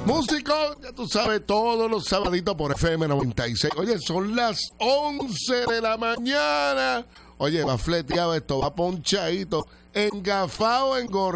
Músico, ya tú sabes, todos los sabaditos por FM 96. Oye, son las 11 de la mañana. Oye, va fleteado esto, va ponchadito, engafado, engorrado.